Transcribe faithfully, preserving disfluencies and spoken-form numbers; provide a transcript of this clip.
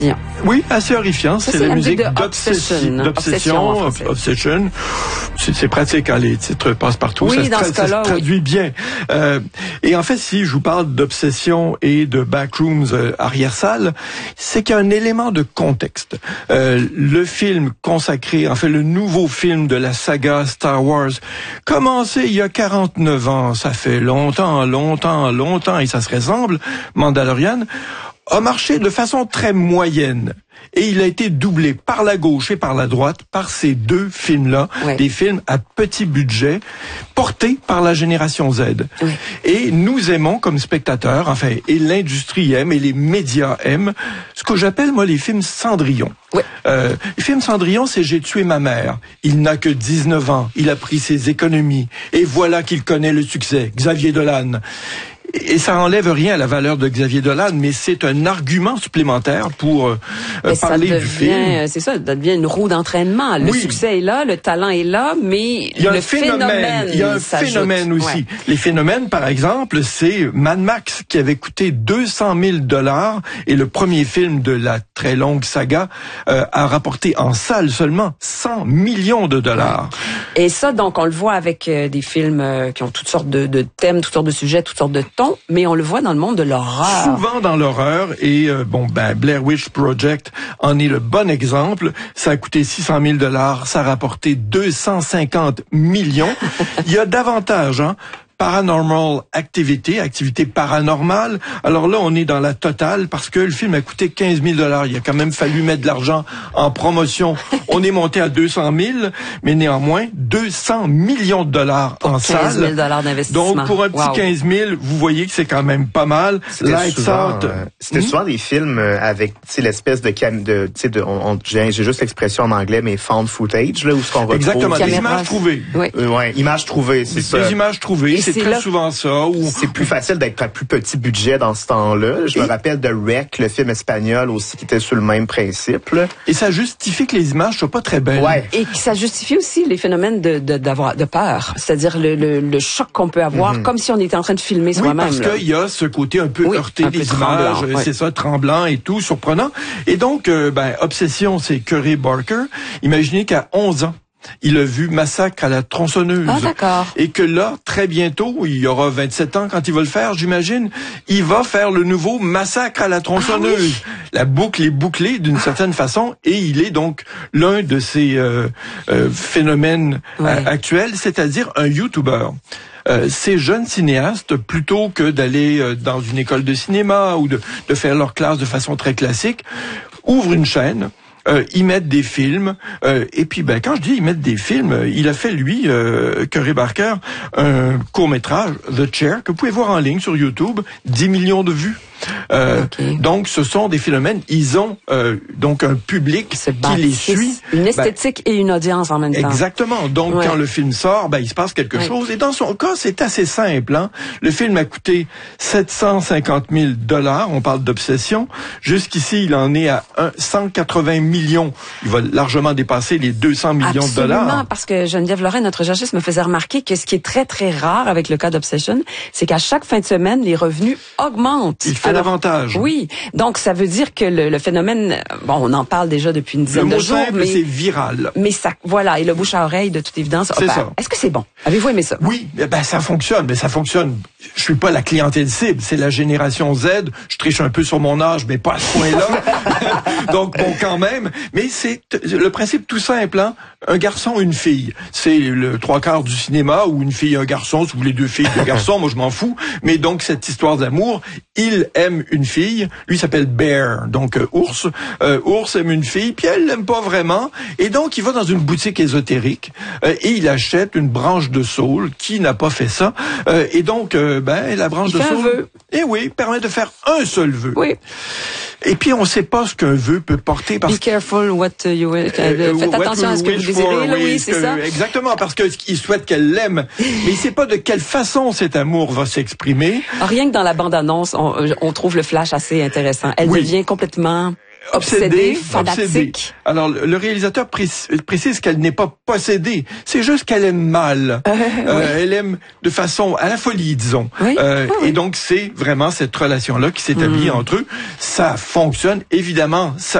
Oui, assez horrifiant. C'est, c'est la, la musique d'Obsession. D'Obsession, Obsession. C'est, c'est pratique quand les titres passent partout. Oui, ça, dans se, ce ça cas-là, se traduit oui. bien. Euh, et en fait, si je vous parle d'Obsession et de Backrooms euh, arrière-salle, c'est qu'il y a un élément de contexte. Euh, le film consacré, en fait, le nouveau film de la saga Star Wars, commencé il y a quarante-neuf ans, ça fait longtemps, longtemps, longtemps, et ça se ressemble, Mandalorian, a marché de façon très moyenne. Et il a été doublé par la gauche et par la droite par ces deux films-là, ouais. Des films à petit budget, portés par la génération Z. Ouais. Et nous aimons comme spectateurs, enfin, et l'industrie aime, et les médias aiment, ce que j'appelle, moi, les films Cendrillon. Ouais. Euh, les films Cendrillon, c'est « J'ai tué ma mère ». Il n'a que dix-neuf ans, il a pris ses économies, et voilà qu'il connaît le succès. Xavier Dolan. Et ça enlève rien à la valeur de Xavier Dolan, mais c'est un argument supplémentaire pour euh, parler devient, du film. C'est ça, ça devient une roue d'entraînement. Le oui. succès est là, le talent est là, mais il y a le un phénomène, phénomène il y a un s'ajoute. phénomène aussi. Ouais. Les phénomènes, par exemple, c'est Mad Max qui avait coûté deux cent mille dollars et le premier film de la très longue saga euh, a rapporté en salle seulement cent millions de dollars. Et ça, donc, on le voit avec euh, des films euh, qui ont toutes sortes de, de thèmes, toutes sortes de sujets, toutes sortes de tons, mais on le voit dans le monde de l'horreur. Souvent dans l'horreur, et euh, bon, ben Blair Witch Project en est le bon exemple. Ça a coûté six cent mille dollars, ça a rapporté deux cent cinquante millions. Il y a davantage, hein. Paranormal Activity, activité paranormale. Alors là, on est dans la totale parce que le film a coûté quinze mille dollars. Il a quand même fallu mettre de l'argent en promotion. On est monté à deux cent mille, mais néanmoins, deux cents millions de dollars en salle. quinze mille dollars d'investissement. Donc, pour un petit wow. quinze mille, vous voyez que c'est quand même pas mal. C'était Lights souvent, Out. Euh, c'était hmm? souvent des films avec, tu sais, l'espèce de, cam- de tu sais, de, on, on, j'ai, j'ai juste l'expression en anglais, mais found footage, là, où ce qu'on retrouve. Exactement, des images trouvées. Oui. Euh, ouais, images trouvées, c'est des, ça. Des images trouvées. C'est C'est très là. souvent ça. Où... C'est plus facile d'être à plus petit budget dans ce temps-là. Je et... me rappelle de Rec, le film espagnol aussi, qui était sur le même principe. Là. Et ça justifie que les images soient pas très belles. Ouais. Et ça justifie aussi les phénomènes de, de, d'avoir, de peur. C'est-à-dire le, le, le choc qu'on peut avoir, mm-hmm. comme si on était en train de filmer soi-même. Oui, parce qu'il y a ce côté un peu oui, heurté des images, ouais. C'est ça, tremblant et tout, surprenant. Et donc, euh, ben, Obsession, c'est Curry Barker. Imaginez qu'à onze ans, il a vu Massacre à la tronçonneuse. Ah, d'accord. Et que là, très bientôt, il y aura vingt-sept ans quand il va le faire, j'imagine, il va faire le nouveau Massacre à la tronçonneuse. Ah, oui. La boucle est bouclée d'une certaine façon et il est donc l'un de ces euh, euh, phénomènes ouais. euh, actuels, c'est-à-dire un YouTuber. Euh, ces jeunes cinéastes, plutôt que d'aller euh, dans une école de cinéma ou de, de faire leur classe de façon très classique, ouvrent une chaîne. Euh, ils mettent des films euh, et puis ben quand je dis ils mettent des films, euh, il a fait lui euh, Curry Barker un court-métrage The Chair que vous pouvez voir en ligne sur YouTube, dix millions de vues. Euh, okay. Donc, ce sont des phénomènes. Ils ont euh, donc un public qui les suit. Une esthétique ben, et une audience en même temps. Exactement. Donc, ouais. Quand le film sort, ben il se passe quelque ouais. chose. Et dans son cas, c'est assez simple. Hein? Le film a coûté sept cent cinquante mille dollars. On parle d'Obsession. Jusqu'ici, il en est à cent quatre-vingts millions. Il va largement dépasser les deux cents millions Absolument, de dollars. Absolument, parce que Geneviève Lorrain, notre chercheuse, me faisait remarquer que ce qui est très, très rare avec le cas d'Obsession, c'est qu'à chaque fin de semaine, les revenus augmentent. Il fait Alors, davantage. Oui, donc ça veut dire que le, le phénomène, bon, on en parle déjà depuis une dizaine le mot de jours, simple, mais c'est viral. Mais ça, voilà, et le bouche à oreille, de toute évidence. C'est ben, ça. Est-ce que c'est bon? Avez-vous aimé ça? Oui, ben ça fonctionne, mais ça fonctionne. Je suis pas la clientèle cible, c'est la génération Z. Je triche un peu sur mon âge, mais pas à ce point-là. Donc bon, quand même. Mais c'est le principe tout simple, hein. Un garçon, une fille. C'est le trois quarts du cinéma, ou une fille, un garçon, si vous voulez deux filles, deux garçons, moi je m'en fous. Mais donc cette histoire d'amour, il aime une fille, lui s'appelle Bear, donc euh, ours. Euh, ours aime une fille, puis elle l'aime pas vraiment. Et donc il va dans une boutique ésotérique euh, et il achète une branche de saule. Qui n'a pas fait ça? Euh, et donc, euh, ben la branche il de fait saule, un vœu. Et oui, permet de faire un seul vœu. Oui. Et puis, on ne sait pas ce qu'un vœu peut porter. Parce Be careful what you wish. Euh, Faites attention à ce que vous désirez. Là, oui, c'est que, ça. Exactement, parce qu'il souhaite qu'elle l'aime. Mais il ne sait pas de quelle façon cet amour va s'exprimer. Rien que dans la bande-annonce, on, on trouve le flash assez intéressant. Elle oui. devient complètement... obsédée, fanatique. Alors, le réalisateur précise, précise qu'elle n'est pas possédée. C'est juste qu'elle aime mal. Euh, euh, oui. Elle aime de façon à la folie, disons. Oui. Euh, ah, oui. Et donc, c'est vraiment cette relation-là qui s'établit mmh. entre eux. Ça fonctionne, évidemment. Ça,